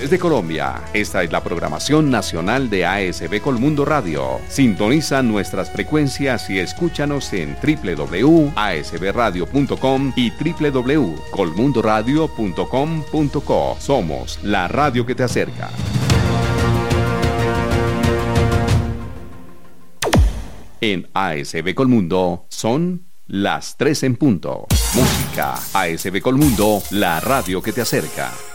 regiones de Colombia. Esta es la programación nacional de ASB Colmundo Radio. Sintoniza nuestras frecuencias y escúchanos en www.asbradio.com y www.colmundoradio.com.co. Somos la radio que te acerca. En ASB Colmundo son las 3 en punto. Música. ASB Colmundo, la radio que te acerca.